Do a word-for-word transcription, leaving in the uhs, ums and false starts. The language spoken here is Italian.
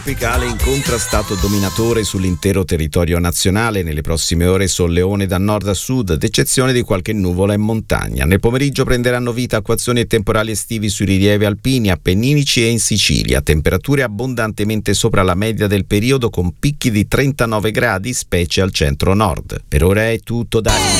Tropicale incontrastato dominatore sull'intero territorio nazionale. Nelle prossime ore solleone da nord a sud, ad eccezione di qualche nuvola in montagna. Nel pomeriggio prenderanno vita acquazzoni e temporali estivi sui rilievi alpini, appenninici e in Sicilia. Temperature abbondantemente sopra la media del periodo con picchi di trentanove gradi, specie al centro-nord. Per ora è tutto da